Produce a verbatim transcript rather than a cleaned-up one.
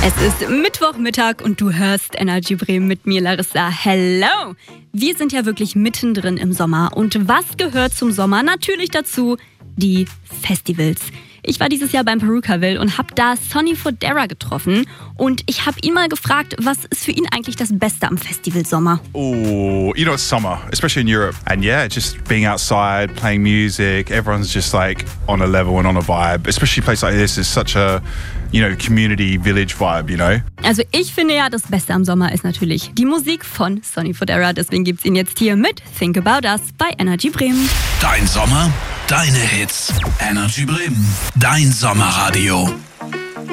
Es ist Mittwochmittag und du hörst Energy Bremen mit mir, Larissa. Hello! Wir sind ja wirklich mittendrin im Sommer. Und was gehört zum Sommer? Natürlich dazu die Festivals. Ich war dieses Jahr beim Perukaville und habe da Sonny Fodera getroffen. Und ich habe ihn mal gefragt, was ist für ihn eigentlich das Beste am Festival Sommer? Oh, you know, it's summer, especially in Europe. And yeah, just being outside, playing music, everyone's just like on a level and on a vibe. Especially a place like this is such a, you know, community village vibe, you know? Also ich finde ja, das Beste am Sommer ist natürlich die Musik von Sonny Fodera. Deswegen gibt's ihn jetzt hier mit Think About Us bei Energy Bremen. Dein Sommer, deine Hits. Energy Bremen, dein Sommerradio.